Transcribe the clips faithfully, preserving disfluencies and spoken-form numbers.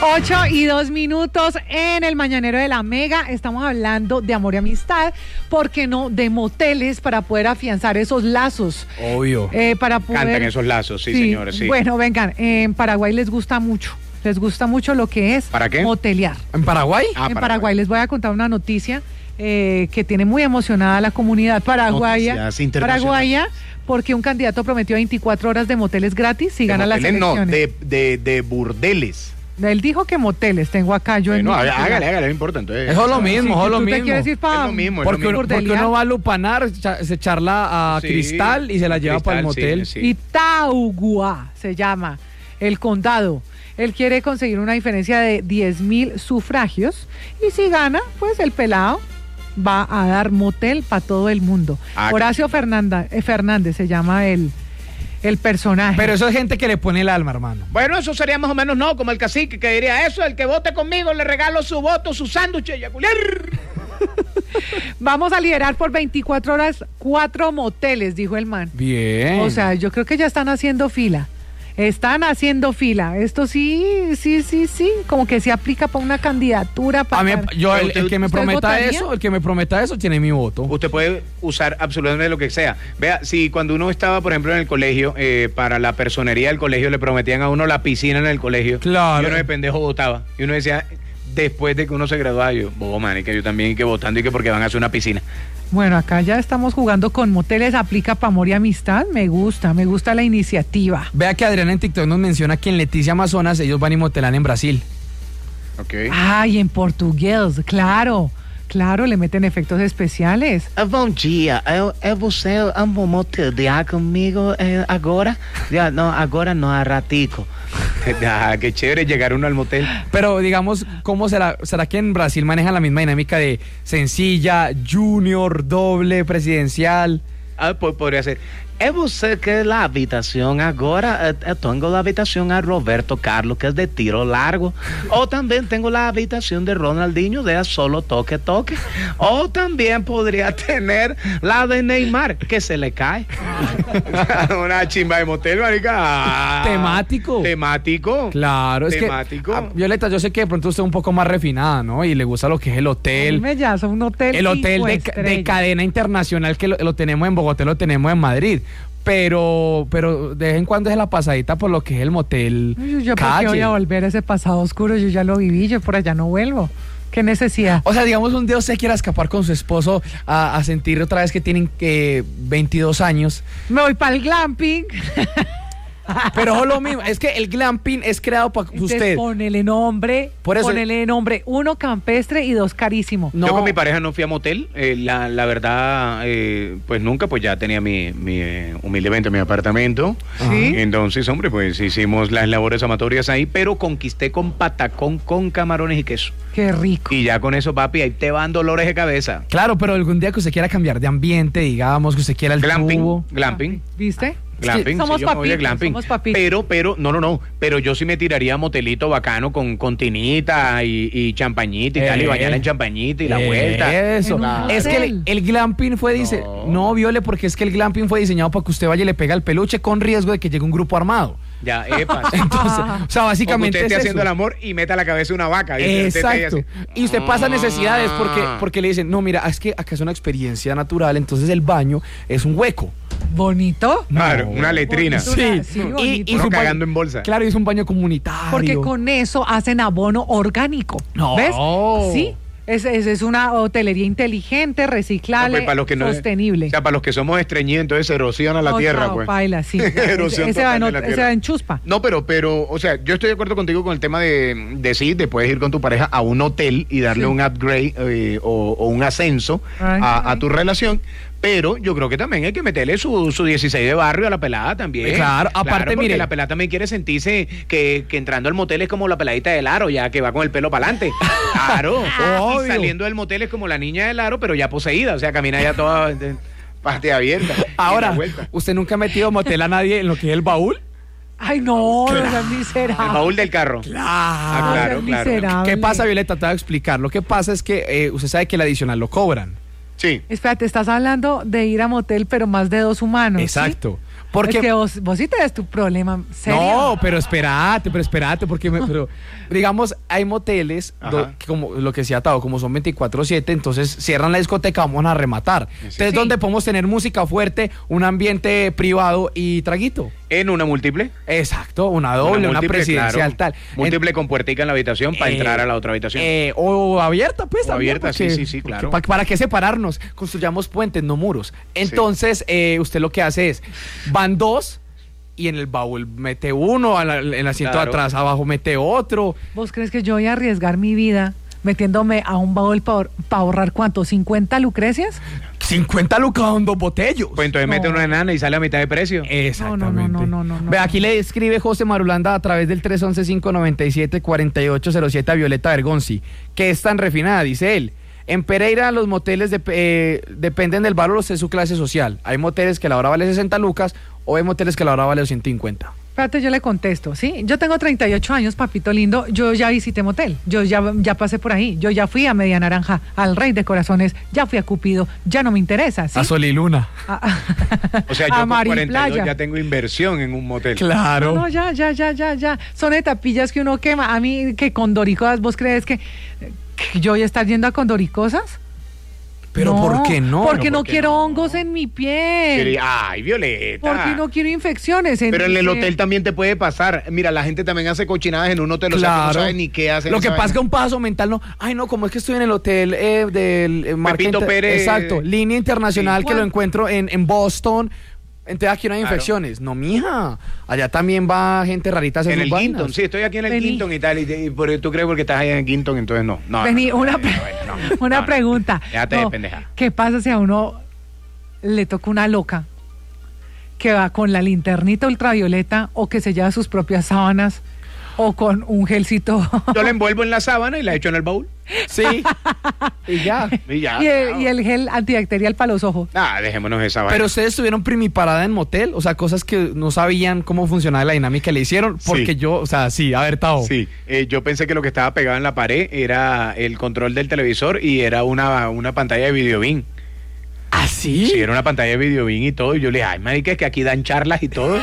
Ocho y dos minutos en el Mañanero de la Mega. Estamos hablando de amor y amistad, ¿por qué no? De moteles para poder afianzar esos lazos. Obvio. Eh, para poder... Cantan esos lazos, sí, sí, señores, sí. Bueno, vengan, en Paraguay les gusta mucho. Les gusta mucho lo que es ¿Para qué? motelear. ¿En Paraguay? Ah, en Paraguay. Paraguay les voy a contar una noticia eh, que tiene muy emocionada a la comunidad paraguaya. Noticias internacionales. Paraguaya, porque un candidato prometió veinticuatro horas de moteles gratis si De gana las moteles, no, elecciones. de, de, de burdeles. Él dijo que moteles, tengo acá yo en No, mi hágale, titular. hágale, no importa. Entonces, Eso es lo mismo, Sí, eso es que lo tú te mismo. quieres ir para Es lo mismo, es Porque, lo uno, mismo. porque uno va a lupanar, cha- se charla a Sí, Cristal y se la lleva Cristal, para el motel. sí, sí. Itaúguá se llama el condado. Él quiere conseguir una diferencia de diez mil sufragios y si gana, pues el pelado va a dar motel para todo el mundo. Ah, Horacio Fernanda, eh, Fernández se llama el, el personaje. Pero eso es gente que le pone el alma, hermano. Bueno, eso sería más o menos, no, como el cacique que diría eso, el que vote conmigo le regalo su voto, su sándwich y a culiar. Vamos a liderar por veinticuatro horas cuatro moteles, dijo el man. Bien. O sea, yo creo que ya están haciendo fila. Están haciendo fila. Esto sí, sí, sí, sí. Como que se aplica para una candidatura. Para a mí, yo, el, ¿Usted- el que me usted prometa votaría? eso, el que me prometa eso tiene mi voto. Usted puede usar absolutamente lo que sea. Vea, si cuando uno estaba, por ejemplo, en el colegio, eh, para la personería del colegio le prometían a uno la piscina en el colegio. Claro. Y uno de pendejo votaba. Y uno decía, después de que uno se graduaba, yo, bobo, man, y que yo también, y que votando, y que porque van a hacer una piscina. Bueno, acá ya estamos jugando con moteles, aplica para amor y amistad. Me gusta, me gusta la iniciativa. Vea que Adriana en TikTok nos menciona que en Leticia Amazonas ellos van y motelan en Brasil. Ok. Ay, en portugués, claro, claro, le meten efectos especiales. Bom dia, eu, eu você amo motelear comigo eh, agora? Ya, no, agora no, a ratico. Ah, qué chévere llegar uno al motel. Pero digamos, ¿cómo será? ¿Será que en Brasil manejan la misma dinámica de sencilla, junior, doble, presidencial? Ah, pues podría ser. É você que la habitación agora, eh, eu tengo la habitación a Roberto Carlos, que es de tiro largo. O también tengo la habitación de Ronaldinho, de a solo toque, toque. O también podría tener la de Neymar, que se le cae. Una chimba de motel, marica. Ah, Temático. Temático. Claro, es Temático. que ah, Violeta, yo sé que de pronto usted es un poco más refinada, ¿no? Y le gusta lo que es el hotel. Dime ya, son un hotel. El hotel cinco de, de estrellas. cadena internacional que lo, lo tenemos en Bogotá, lo tenemos en Madrid. Pero, pero de vez en cuando es la pasadita por lo que es el motel Uy, Yo por qué calle. voy a volver a ese pasado oscuro, yo ya lo viví, yo por allá no vuelvo. ¿Qué necesidad? O sea, digamos, un día usted quiera escapar con su esposo a, a sentir otra vez que tienen eh, veintidós años. Me voy para el glamping. Pero es lo mismo, es que el glamping es creado para Entonces, usted. ponele nombre, Por eso- ponele nombre, uno campestre y dos carísimo. No. Yo con mi pareja no fui a motel, eh, la, la verdad, eh, pues nunca, pues ya tenía mi, mi eh, humildemente mi apartamento. ¿Sí? Entonces, hombre, pues hicimos las labores amatorias ahí, pero conquisté con patacón, con camarones y queso. Qué rico. Y ya con eso, papi, ahí te van dolores de cabeza. Claro, pero algún día que usted quiera cambiar de ambiente, digamos, que usted quiera el Glamping, tubo. glamping. ¿Viste? Glamping, somos sí, yo me voy de papitos, glamping. somos papitos. Pero, pero, no, no, no. Pero yo sí me tiraría a motelito bacano con, con tinita y, y champañita y tal, y Eh. bañarla en champañita y la vuelta. Eso. En un Es que el, hotel. el glamping fue dice, No. no. Viole, porque es que el glamping fue diseñado para que usted vaya y le pega el peluche con riesgo de que llegue un grupo armado. Ya, epa. Entonces, o sea, O que básicamente usted esté es haciendo eso. el amor y meta la cabeza de una vaca. Y usted esté ahí Exacto. así. Y usted pasa necesidades porque, Ah. porque le dicen, no, mira, es que acá es una experiencia natural, entonces el baño es un hueco. Bonito. Claro, una letrina. Bonito. Sí, Sí, y, bonito. y Uno su baño- cagando en bolsa. Claro, y es un baño comunitario. Porque con eso hacen abono orgánico. No. ¿Ves? Sí. Es, es, es una hotelería inteligente, No, reciclable, pues, para los que no- sostenible. O sea, para los que somos estreñidos, entonces se erosiona la No, tierra, chao, pues. paila, sí. ese, Erosión ese va en, total de la ot- ese tierra. va en chuspa. No, pero, pero, o sea, yo estoy de acuerdo contigo con el tema de, de sí, de puedes ir con tu pareja a un hotel y darle Sí. un upgrade eh, o, o un ascenso Ay, a, a ay. tu relación. Pero yo creo que también hay que meterle su, su dieciséis de barrio a la pelada también. Eh, claro, aparte, porque mire. la pelada también quiere sentirse que, que entrando al motel es como la peladita del aro, ya que va con el pelo para adelante. Claro. Obvio. Y saliendo del motel es como la niña del aro, pero ya poseída. O sea, camina ya toda de, parte abierta. y Ahora, da vuelta. ¿usted nunca ha metido motel a nadie en lo que es el baúl? Ay, no, no seas El miserable. baúl del carro. Ah, No claro, seas claro. miserable. ¿Qué pasa, Violeta? Te voy a explicar. Lo que pasa es que eh, usted sabe que el adicional lo cobran. Sí. Espérate, estás hablando de ir a motel, pero más de dos humanos. ¿sí? Exacto. Porque Es que vos, vos sí tenés tu problema serio. no, pero espérate, pero espérate, porque me- pero, digamos, hay moteles, Ajá. do- que como lo que decía Tavo, como son veinticuatro siete, entonces cierran la discoteca, vamos a rematar. Entonces, Sí. donde podemos tener música fuerte, un ambiente privado y traguito. En una múltiple. Exacto, una doble, una, múltiple, presidencial, claro. tal. Múltiple con puertica en la habitación para Eh, entrar a la otra habitación. Eh, o abierta, pues. O también, abierta, sí, sí, sí, claro. ¿Para, para qué separarnos? Construyamos puentes, no muros. Entonces, eh, usted lo que hace es, van dos y en el baúl mete uno, en la- en el asiento Claro. de atrás abajo mete otro. ¿Vos crees que yo voy a arriesgar mi vida metiéndome a un baúl para ahorrar cuánto? ¿cincuenta lucrecias? cincuenta lucas son dos botellos. Pues entonces no. mete una enana y sale a mitad de precio. Exactamente. No, no, no, no, no, no. Ve, aquí le escribe José Marulanda a través del tres once, cinco noventa y siete, cuarenta y ocho cero siete a Violeta Bergonzi, que es tan refinada, dice él. En Pereira los moteles de- eh, dependen del valor de su clase social. Hay moteles que la hora vale sesenta lucas o hay moteles que la hora vale doscientos cincuenta. Espérate, yo le contesto, ¿sí? Yo tengo treinta y ocho años, papito lindo, yo ya visité motel, yo ya, ya pasé por ahí, yo ya fui a Media Naranja, al Rey de Corazones, ya fui a Cupido, ya no me interesa, ¿sí? A Sol y Luna. A- O sea, yo a con Mar y cuarenta y dos Playa. ya tengo inversión en un motel. Claro. No, no, ya, ya, ya, ya, ya. Son etapillas que uno quema. A mí, que Condoricosas, ¿vos crees que, que yo voy a estar yendo a Condoricosas? Pero ¿por qué no? Porque No, no, ¿por qué quiero no? hongos en mi piel. Quería- Ay, Violeta. Porque no quiero infecciones. Pero en el mi hotel piel. también te puede pasar. Mira, la gente también hace cochinadas en un hotel, o sea, que no Claro. sabe ni qué hacen. Lo que esa pasa es que vaina. un paso mental no. Ay, no, como es que estoy en el hotel eh, del eh, marca Pepito inter- Pérez. Exacto, línea internacional Sí. que lo ¿Cuál? encuentro en, en Boston. Entonces aquí no hay Claro. infecciones. No, mija. Allá también va gente rarita a hacer En sus el vainas. Ginton, sí, estoy aquí en el Vení. Ginton y tal. Y, y por- tú crees porque estás allá en Ginton, entonces no. no Vení, no, no, una, no, pre- no, no, una no, no. pregunta. Déjate de No, pendeja. ¿qué pasa si a uno le toca una loca que va con la linternita ultravioleta o que se lleva sus propias sábanas o con un gelcito? Yo la envuelvo en la sábana y la echo en el baúl. Sí. y ya. Y ya. y, el, claro. y el gel antibacterial para los ojos. Ah, dejémonos esa vaina. Pero ustedes tuvieron primiparada en motel, o sea, cosas que no sabían cómo funcionaba la dinámica, le hicieron, porque Sí. yo, o sea, sí, a ver, Tao. Sí, eh, yo pensé que lo que estaba pegado en la pared era el control del televisor y era una, una pantalla de videobeam. ¿Ah, sí? Sí, era una pantalla de videobeam y todo. Y yo le dije, ay, marica, es que aquí dan charlas y todo.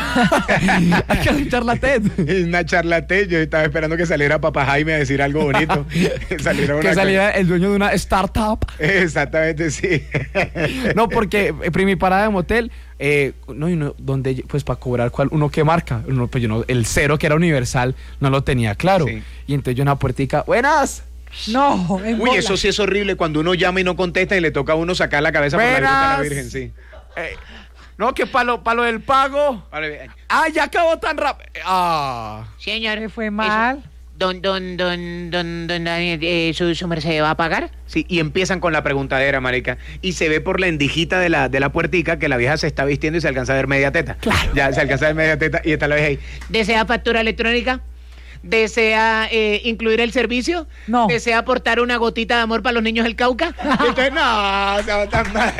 Hay que echar la TED. Una charla T, yo estaba esperando que saliera Papá Jaime a decir algo bonito. Saliera una Que saliera el dueño de una startup. Exactamente, sí. No, porque eh, primiparada de motel, eh, no, y uno, donde, pues para cobrar cuál, uno qué marca, uno, pues yo no, el cero que era universal no lo tenía claro. Sí. Y entonces yo en una puertica, buenas. No, en Uy, bola. eso sí es horrible cuando uno llama y no contesta y le toca a uno sacar la cabeza por la virtud de la Buenas. Virgen, sí. Eh, no, que para lo, pa lo del pago. Vale, Ah, ya acabó tan rápido. Ah. Señor. Me fue mal. eso- Don, don, don, don, don, Daniel, eh, ¿su, su merced va a pagar? sí, y empiezan con la preguntadera, marica. Y se ve por la endijita de la, de la puertica que la vieja se está vistiendo y se alcanza a ver media teta. Ya se alcanza a ver media teta y está la vieja ahí. ¿Desea factura electrónica? ¿Desea eh, incluir el servicio? No. ¿Desea aportar una gotita de amor para los niños del Cauca? Y entonces, no, o sea, tan mal.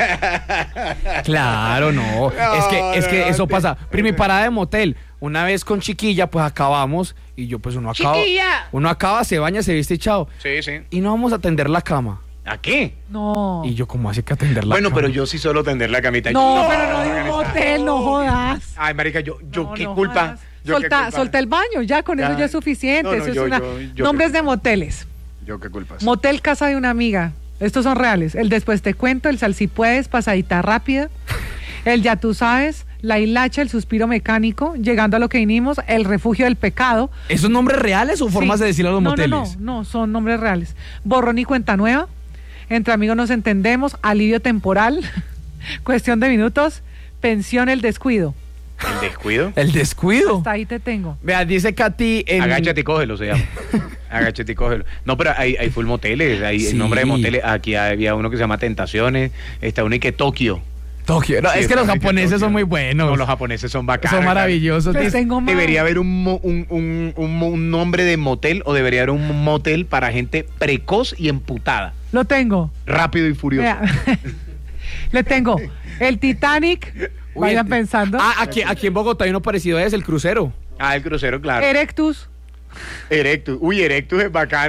Claro, no. es que, es que no, eso te- pasa. Primiparada de motel. Una vez con chiquilla, pues acabamos. Y yo, pues uno acaba. ¡Chiquilla! Uno acaba, se baña, se viste y chao. Sí, sí. Y no vamos a tender la cama. ¿A qué? No. Y yo, ¿cómo hace que atender la Bueno, cama? pero yo sí solo tender la camita. No, Yo- pero no de un motel, no jodas. Ay, marica, yo, yo No, qué no culpa. jodas. Yo qué Solta, culpa. solta el baño, ya con eso Ya. ya es suficiente. No, no, eso yo- es una... yo- yo Nombres qué- de moteles. Yo qué culpa. Motel Casa de una Amiga. Estos son reales. El Después Te Cuento, el Sal Si Puedes, Pasadita Rápida. El Ya Tú Sabes, La Hilacha, el Suspiro Mecánico, Llegando a lo que vinimos, El Refugio del Pecado. ¿Esos nombres reales o formas Sí. de decirle a los no, moteles? No, no, no, son nombres reales. Borrón y Cuenta Nueva, Entre Amigos Nos Entendemos, Alivio Temporal, Cuestión de Minutos, Pensión El Descuido. ¿El descuido? El descuido. Hasta ahí te tengo. Vea, dice Katy en... Agáchate y cógelo, se llama. Agáchate y cógelo. No, pero hay, hay full moteles, hay Sí. el nombre de moteles. Aquí había uno que se llama Tentaciones, está uno y que Tokio. Tokio. No, Sí, es que los está bien que japoneses Tokio. son muy buenos. No, los japoneses son bacanos. son maravillosos. Pues Dice- tengo más. Debería haber un, mo- un, un, un mo- un nombre de motel o debería haber un motel para gente precoz y emputada. Lo tengo. Rápido y furioso. Vea. Le tengo el Titanic. Uy, Vayan el- pensando. Ah, aquí, aquí en Bogotá hay uno parecido a ese, el crucero. Ah, el crucero, claro. Erectus. Erectus. Uy, Erectus es bacano.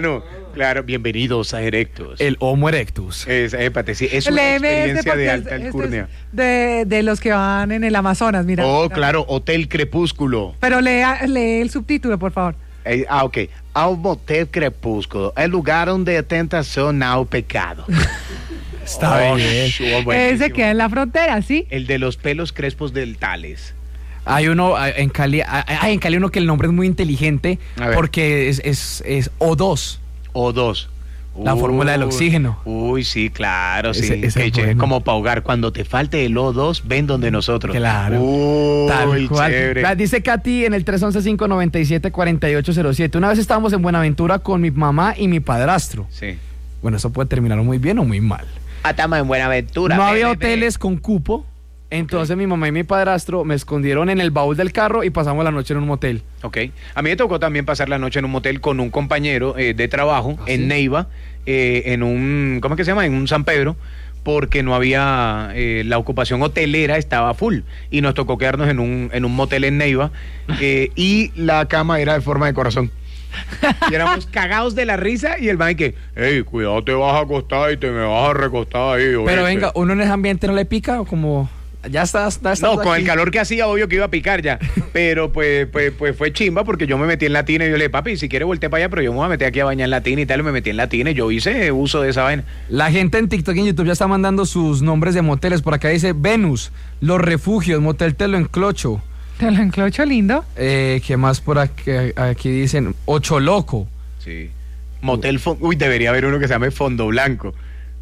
Claro, bienvenidos a Erectos. El Homo erectus. Es, épate, sí, es una Léeme este experiencia porque de es- alta este es alcurnia. de, de los que van en el Amazonas, mira. Oh, claro, Hotel Crepúsculo. Pero lea, lee el subtítulo, por favor. Eh, ah, ok. Al Motel Crepúsculo, el lugar donde tentación no pecado. Está Oh, bien. estuvo buenísimo. Ese queda en la frontera, ¿sí? El de los pelos crespos del Tales. Hay uno ah, en Cali, ah, hay en Cali uno que el nombre es muy inteligente A ver. porque es, es, es O dos. O dos. La fórmula del Uy, oxígeno. Uy, sí, claro, Ese- sí. ese es Qué chévere. bueno. Como para ahogar. Cuando te falte el O dos, ven donde nosotros. Claro. Uy, Tal cual. chévere. Vea, dice Katy en el tres once, cinco noventa y siete, cuarenta y ocho cero siete. Una vez estábamos en Buenaventura con mi mamá y mi padrastro. Sí. Bueno, eso puede terminar muy bien o muy mal. Estamos en Buenaventura. No había ve, ve, ve. hoteles con cupo. Entonces mi mamá y mi padrastro me escondieron en el baúl del carro y pasamos la noche en un motel. Ok. A mí me tocó también pasar la noche en un motel con un compañero eh, de trabajo ¿Ah, en sí? Neiva, eh, en un, ¿cómo es que se llama? En un San Pedro, porque no había, eh, la ocupación hotelera estaba full y nos tocó quedarnos en un, en un motel en Neiva eh, y la cama era de forma de corazón. Y éramos cagados de la risa y el man que, hey, cuidado, te vas a acostar y te me vas a recostar ahí. Pero oíste". venga, ¿uno en ese ambiente no le pica o como ya estás? Ya estás No, con aquí? el calor que hacía, obvio que iba a picar ya. Pero pues, pues, pues fue chimba porque yo me metí en la tina y yo le dije, papi, si quieres volteé para allá, pero yo me voy a meter aquí a bañar en la tina y tal. Y me metí en la tina y yo hice uso de esa vaina. La gente en TikTok y en YouTube ya está mandando sus nombres de moteles. Por acá dice Venus, Los Refugios, Motel Te lo Enclocho. Te lo enclocho lindo. Eh, ¿Qué más por aquí? Aquí dicen Ocho Loco. Sí. Motel Fon- Uy, debería haber uno que se llame Fondo Blanco.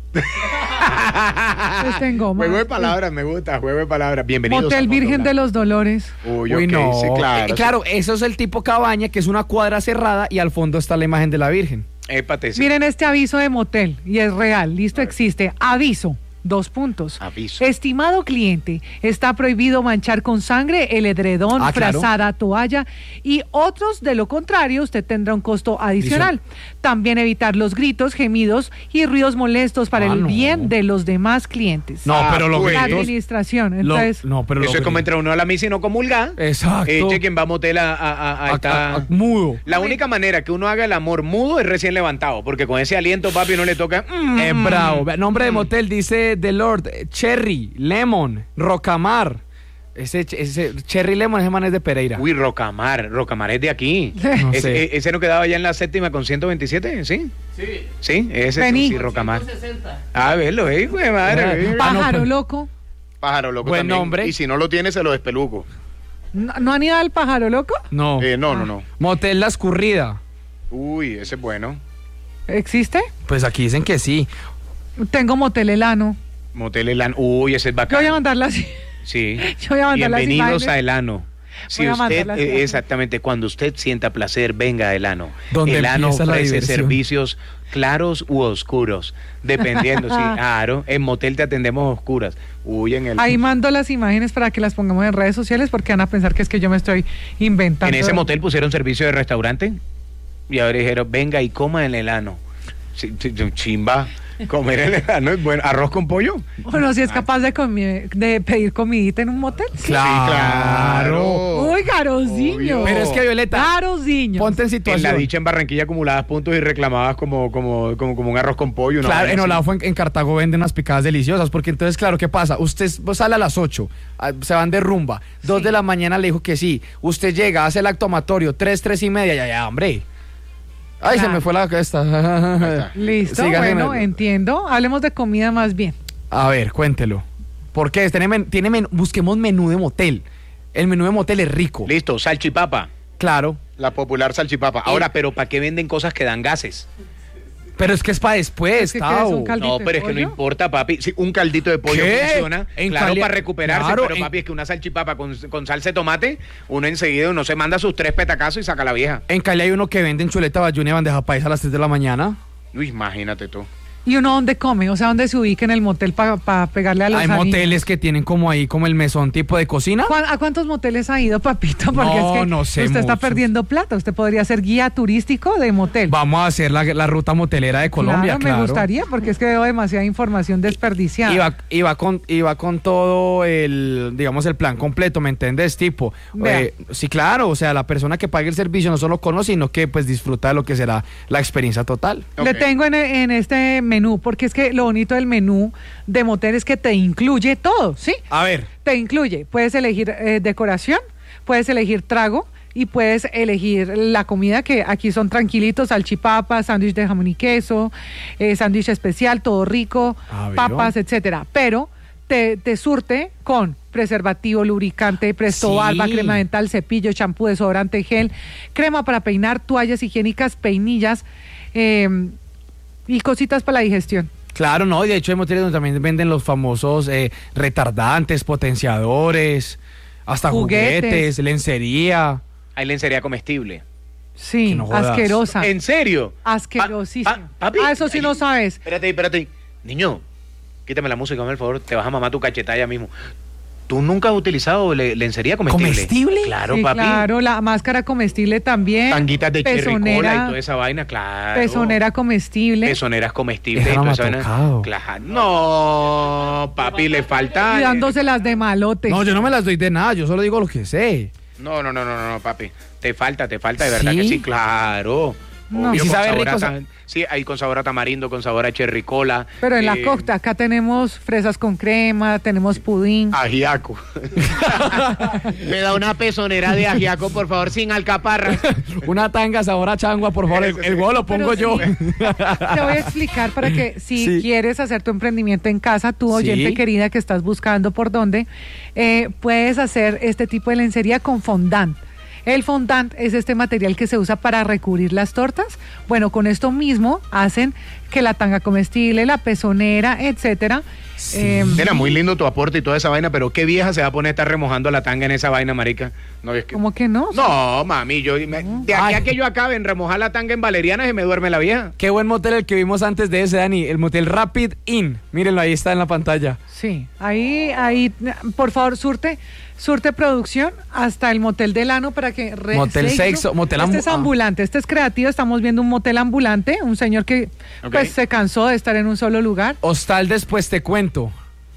Pues tengo más. Juego de palabras, me gusta, juego de palabras. Bienvenidos. Motel a Fondo Virgen de Blanco. los Dolores. Uy, Uy, ok, no. sí, claro. Eh, claro, eso es el tipo cabaña, que es una cuadra cerrada y al fondo está la imagen de la Virgen. Épate, sí. Miren este aviso de motel y es real. Listo, existe. Aviso. Dos puntos. Aviso. Estimado cliente, está prohibido manchar con sangre el edredón, Ah, claro. frazada, toalla y otros. De lo contrario, usted tendrá un costo adicional. También evitar los gritos, gemidos y ruidos molestos para Ah, el no. bien de los demás clientes. No, Ah, pero los pues. La gritos. administración. lo- Entonces, no, pero Eso los es como gritos. entra uno a la misa y no comulga. Exacto. Eh, che, quien va a motel a, a, a- a A- esta- a- a- mudo. La única manera que uno haga el amor mudo es recién levantado, porque con ese aliento, papi, no le toca. mm, Es bravo. Vea, nombre de motel dice The Lord, eh, Cherry, Lemon, Rocamar. Ese, ese Cherry Lemon, ese man es de Pereira. Uy, Rocamar, Rocamar es de aquí. No ese, sé. e- ese no quedaba ya en la séptima con ciento veintisiete, ¿sí? Sí. Sí, ese Vení. sí, Rocamar. Ah, verlo, eh, güey, madre. Ah, ve. pa- pájaro no, pero- loco. Pájaro loco Buen también. nombre. Y si no lo tiene, se lo despeluco. ¿No, ¿no han ido al pájaro loco? No. Eh, no, no, no. Motel La Escurrida. Uy, ese es bueno. ¿Existe? Pues aquí dicen que sí. Tengo motel Elano. Motel Elano. Uy, ese es Yo bacán. voy a mandarla así. Sí. Yo voy a mandar las Bienvenidos imágenes. a Elano. Si Voy a usted, mandar las eh, imágenes. exactamente, cuando usted sienta placer, venga a Elano. Donde Elano empieza la ofrece diversión. servicios claros u oscuros, dependiendo, sí, claro. En motel te atendemos oscuras. Uy, en el... Ahí mando las imágenes para que las pongamos en redes sociales porque van a pensar que es que yo me estoy inventando. En ese motel pusieron servicio de restaurante y ahora dijeron, venga y coma en Elano. Sí, sí, chimba. Comer en Elano es bueno. ¿Arroz con pollo? Bueno, si es capaz de, comi- de pedir comidita en un motel. Sí. Claro. Uy, Garosiño. Obvio. Pero es que, Violeta, Garosiño. ponte en En la situación. dicha en Barranquilla acumulabas puntos y reclamabas como, como, como, como un arroz con pollo. una Claro, vaina en así. Olafo, en, en Cartago venden unas picadas deliciosas, porque entonces, claro, ¿qué pasa? Usted sale a las ocho, ah, se van de rumba, dos de la mañana le dijo que sí, usted llega, hace el acto amatorio, tres, tres y media, ya, ya, hombre. Ay, se Claro. me fue la esta. Listo, Sígame. bueno, entiendo. Hablemos de comida más bien. A ver, cuéntelo. ¿Por qué? Tiene, men- tiene men- busquemos menú de motel. El menú de motel es rico. Listo, salchipapa. Claro. La popular salchipapa. Ahora, pero ¿para qué venden cosas que dan gases? Pero es que es para después, Es que Tao. quieres un caldito No, de pero es que no pollo. importa, papi. Sí, un caldito de pollo ¿Qué? funciona. En claro, Cali- para recuperarse. Claro, pero, en- papi, es que una salchipapa con, con salsa de tomate, uno enseguida uno se manda sus tres petacazos y saca a la vieja. En Cali hay uno que vende en chuleta bayuna y bandeja paisa a las tres de la mañana. Uy, imagínate tú. ¿Y uno dónde come? O sea, ¿dónde se ubica en el motel para pa pegarle a los Hay anillos? moteles que tienen como ahí, como el mesón tipo de cocina. ¿Cuán- ¿A cuántos moteles ha ido, papito? Porque No, es que no sé usted está muchos. perdiendo plata. Usted podría ser guía turístico de motel. Vamos a hacer la, la ruta motelera de Colombia, Claro, claro. me gustaría, porque es que veo demasiada información desperdiciada. Iba, iba, con, iba con todo el, digamos, el plan completo, ¿me entiendes? Tipo, Vea. eh, sí, claro, o sea, la persona que pague el servicio no solo conoce, sino que pues disfruta de lo que será la experiencia total. Le Ok. tengo en, en este menú, porque es que lo bonito del menú de motel es que te incluye todo, ¿sí? A ver, Te incluye, puedes elegir eh, decoración, puedes elegir trago y puedes elegir la comida, que aquí son tranquilitos, salchipapa, sándwich de jamón y queso, eh, sándwich especial, todo rico, Ah, ¿vio? papas, etcétera. Pero te, te surte con preservativo, lubricante, presto Sí. barba, crema dental, cepillo, champú, desodorante, gel, crema para peinar, toallas higiénicas, peinillas eh, y cositas para la digestión. claro, no, y de hecho hay moteles donde también venden los famosos eh, retardantes, potenciadores, hasta Juguetes. juguetes, lencería. Hay lencería comestible. Sí, Que no jodas. asquerosa. ¿En serio? Asquerosísima. Pa- pa- papi. Ah, eso sí no sabes. Espérate, espérate. Niño, quítame la música, por favor. Te vas a mamar tu cachetada ya mismo. ¿Tú nunca has utilizado le- lencería comestible? ¿Comestible? Claro, Sí, papi. claro, la máscara comestible también. Tanguitas de cherry cola y pezonera, toda esa vaina, claro. pezonera comestible. Pezoneras comestibles y Esa no toda me esa ha vaina. tocado. Claro. No, papi, le falta. Y dándoselas de malote. No, yo no me las doy de nada, yo solo digo lo que sé. No, no, no, no, no, no, papi. Te falta, te falta, de verdad ¿Sí? que sí, claro. No. Obvio, ¿Y si con sabe sabor a rico? ta- Sí, hay con sabor a tamarindo, con sabor a cherry cola. Pero en la eh, costa, acá tenemos fresas con crema, tenemos pudín. Ajiaco. Me da una pezonera de ajiaco, por favor, sin alcaparras. Una tanga sabor a changua, por favor, el, el huevo lo pongo Pero yo. sí, te voy a explicar para que si Sí. quieres hacer tu emprendimiento en casa, tú oyente Sí. querida que estás buscando por dónde, eh, puedes hacer este tipo de lencería con fondant. El fondant es este material que se usa para recubrir las tortas. Bueno, con esto mismo hacen que la tanga comestible, la pezonera, etcétera. eh, Era muy lindo tu aporte y toda esa vaina, pero qué vieja se va a poner a estar remojando la tanga en esa vaina, marica. No, es que... ¿Cómo que no? No, mami, yo me- de aquí Ay. a que yo acabe en remojar la tanga en valeriana se me duerme la vieja. Qué buen motel el que vimos antes de ese, Dani, el motel Rapid Inn. Mírenlo, ahí está en la pantalla. Sí, ahí, ahí, por favor, surte, surte producción hasta el motel del ano para que... re- Motel sexo, motel Este ambu- es ambulante, este es creativo, estamos viendo un motel ambulante, un señor que Ok. pues se cansó de estar en un solo lugar. Hostal después te cuento.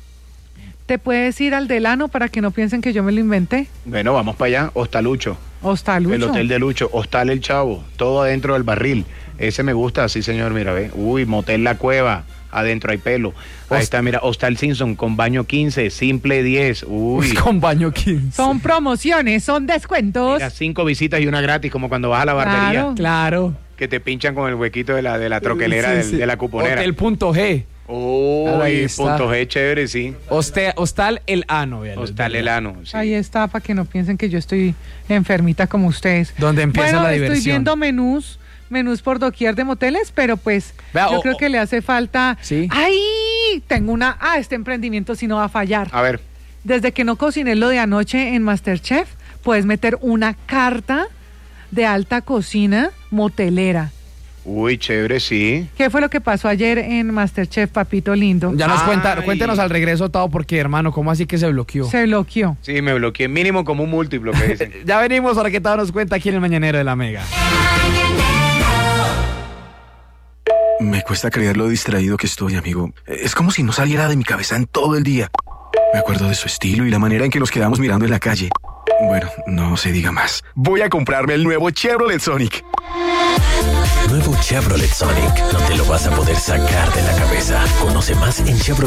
Te puedes ir al del ano para que no piensen que yo me lo inventé. Bueno, vamos para allá. Hostalucho. Hostalucho. El hotel de Lucho. Hostal El Chavo. Todo adentro del barril. Ese me gusta, sí, señor. Mira, ve. Uy, motel La Cueva. Adentro hay pelo. Ahí Host- está, mira. Hostal Simpson con baño quince. Simple diez. Uy. Con baño quince. Son promociones, son descuentos. Mira, cinco visitas y una gratis, como cuando vas a la barbería. Claro. Claro. Que te pinchan con el huequito de la, de la troquelera, Sí, del- sí. de la cuponera. Hotel punto G. Uy, Ahí está. punto G, chévere, sí. Hoste- Hostal El Ano. véalo, Hostal es El verdad. Ano. Sí. Ahí está, para que no piensen que yo estoy enfermita como ustedes. Donde empieza bueno, la estoy diversión. viendo menús, menús por doquier de moteles, pero pues Vea, yo o- creo o- que le hace falta... Sí. ¡Ay! Tengo una... Ah, este emprendimiento sí no va a fallar. A ver. Desde que no cociné lo de anoche en MasterChef, puedes meter una carta de alta cocina motelera. Uy, chévere, sí. ¿Qué fue lo que pasó ayer en MasterChef, papito lindo? Ya nos Ay. cuenta, cuéntenos al regreso todo, porque hermano, ¿cómo así que se bloqueó? Se bloqueó. Sí, me bloqueé mínimo como un múltiplo que dicen. Ya venimos para que todo nos cuenta aquí en el Mañanero de la Mega. Me cuesta creer lo distraído que estoy, amigo. Es como si no saliera de mi cabeza en todo el día. Me acuerdo de su estilo y la manera en que nos quedamos mirando en la calle. Bueno, no se diga más. Voy a comprarme el nuevo Chevrolet Sonic. Nuevo Chevrolet Sonic. No te lo vas a poder sacar de la cabeza. Conoce más en Chevrolet.